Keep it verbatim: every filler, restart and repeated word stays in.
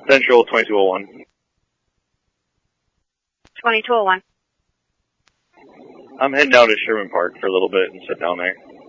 Central twenty-two oh one. twenty-two oh one. I'm heading down to Sherman Park for a little bit and sit down there.